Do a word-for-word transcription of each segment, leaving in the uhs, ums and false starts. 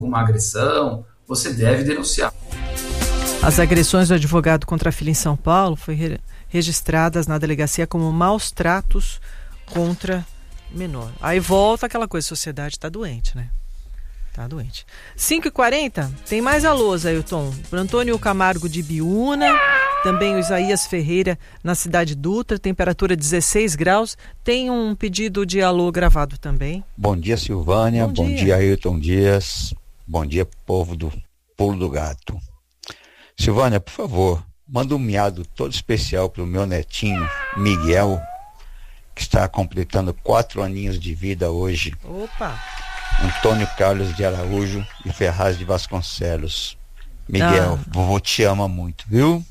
alguma agressão, você deve denunciar. As agressões do advogado contra a filha em São Paulo foram re- registradas na delegacia como maus tratos contra menor. Aí volta aquela coisa, a sociedade está doente, né? Tá doente. cinco e quarenta, tem mais alôs, Ailton. Para Antônio Camargo de Biúna, também o Isaías Ferreira na Cidade Dutra, temperatura dezesseis graus. Tem um pedido de alô gravado também. Bom dia, Silvânia. Bom, Bom dia. dia, Ailton Dias. Bom dia, povo do Pulo do Gato. Silvânia, por favor, manda um miado todo especial pro meu netinho, Miguel, que está completando quatro aninhos de vida hoje. Opa! Antônio Carlos de Araújo e Ferraz de Vasconcelos. Miguel, ah. vovô te ama muito, viu?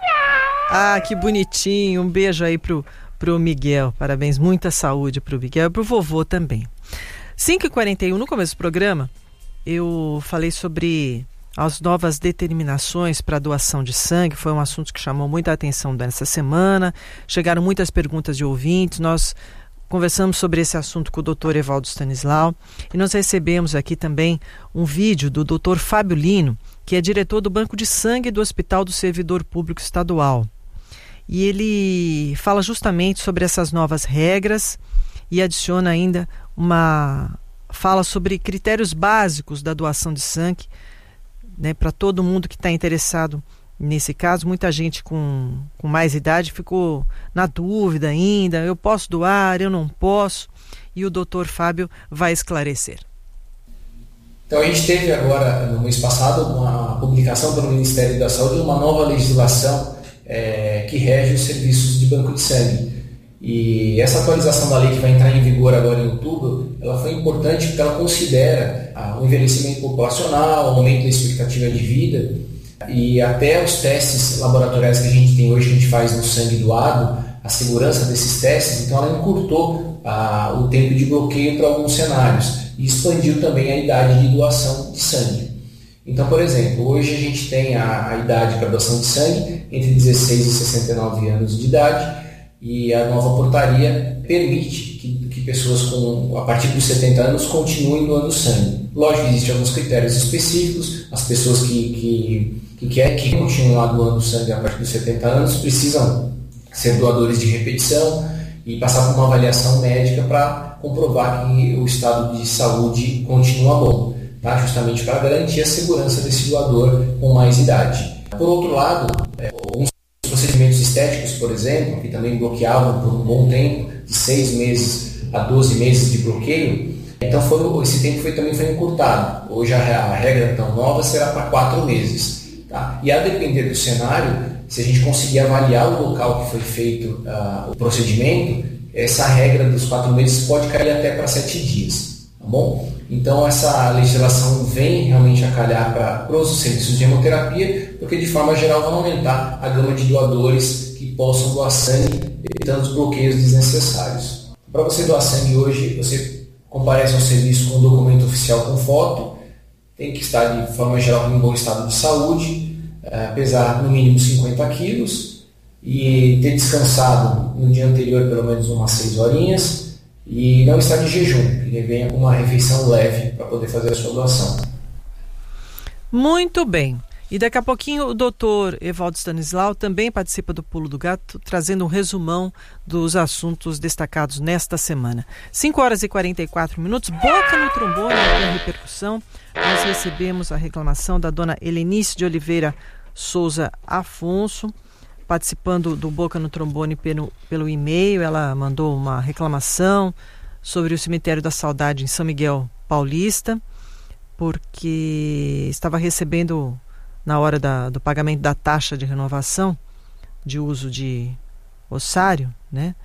Ah, que bonitinho. Um beijo aí pro, pro Miguel. Parabéns, muita saúde pro Miguel e pro vovô também. cinco e quarenta e um, no começo do programa, eu falei sobre as novas determinações para doação de sangue. Foi um assunto que chamou muita atenção nessa semana. Chegaram muitas perguntas de ouvintes. Nós conversamos sobre esse assunto com o doutor Evaldo Stanislau e nós recebemos aqui também um vídeo do doutor Fábio Lino, que é diretor do Banco de Sangue do Hospital do Servidor Público Estadual. E ele fala justamente sobre essas novas regras e adiciona ainda uma fala sobre critérios básicos da doação de sangue, né, para todo mundo que está interessado nesse caso. Muita gente com, com mais idade ficou na dúvida ainda, eu posso doar, eu não posso, e o doutor Fábio vai esclarecer. Então a gente teve agora, no mês passado, uma publicação pelo Ministério da Saúde de uma nova legislação é, que rege os serviços de banco de sangue. E essa atualização da lei, que vai entrar em vigor agora em outubro, ela foi importante porque ela considera ah, o envelhecimento populacional, o aumento da expectativa de vida e até os testes laboratoriais que a gente tem hoje, que a gente faz no sangue doado, a segurança desses testes. Então ela encurtou ah, o tempo de bloqueio para alguns cenários e expandiu também a idade de doação de sangue. Então, por exemplo, hoje a gente tem a, a idade para doação de sangue entre dezesseis e sessenta e nove anos de idade, e a nova portaria permite que, que pessoas com, a partir dos setenta anos continuem doando sangue. Lógico que existem alguns critérios específicos. As pessoas que, que, que querem que continuar doando sangue a partir dos setenta anos precisam ser doadores de repetição e passar por uma avaliação médica para comprovar que o estado de saúde continua bom, tá? Justamente para garantir a segurança desse doador com mais idade. Por outro lado, é, alguns procedimentos estéticos, por exemplo, que também bloqueavam por um bom tempo, de seis meses a doze meses de bloqueio, então foi, esse tempo foi, também foi encurtado. Hoje a, a regra tão nova será para quatro meses. Tá? E a depender do cenário, se a gente conseguir avaliar o local que foi feito uh, o procedimento, essa regra dos quatro meses pode cair até para sete dias. Tá bom? Então essa legislação vem realmente a calhar para os serviços de hemoterapia, porque de forma geral vão aumentar a gama de doadores que possam doar sangue, evitando os bloqueios desnecessários. Para você doar sangue hoje, você comparece ao serviço com um documento oficial com foto, tem que estar de forma geral em bom estado de saúde, pesar no mínimo cinquenta quilos e ter descansado no dia anterior pelo menos umas seis horinhas, e não estar de jejum, ele venha com uma refeição leve para poder fazer a sua doação. Muito bem. E daqui a pouquinho o doutor Evaldo Stanislau também participa do Pulo do Gato, trazendo um resumão dos assuntos destacados nesta semana. cinco horas e quarenta e quatro minutos, boca no trombone com repercussão. Nós recebemos a reclamação da dona Helenice de Oliveira Souza Afonso, participando do Boca no Trombone pelo, pelo e-mail. Ela mandou uma reclamação sobre o Cemitério da Saudade em São Miguel Paulista, porque estava recebendo, na hora da, do pagamento da taxa de renovação de uso de ossário, né?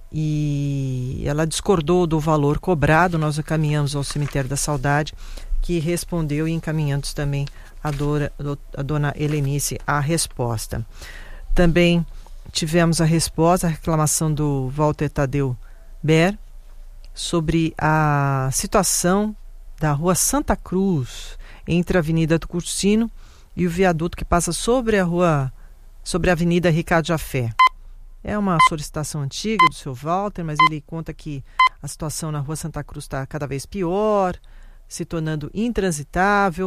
E ela discordou do valor cobrado. Nós encaminhamos ao Cemitério da Saudade, que respondeu, e encaminhamos também a, dora, a dona Helenice a resposta. Também tivemos a resposta, a reclamação do Walter Tadeu Ber sobre a situação da Rua Santa Cruz, entre a Avenida do Cursino e o viaduto que passa sobre a rua, sobre a Avenida Ricardo Jafé. É uma solicitação antiga do seu Walter, mas ele conta que a situação na Rua Santa Cruz está cada vez pior, se tornando intransitável.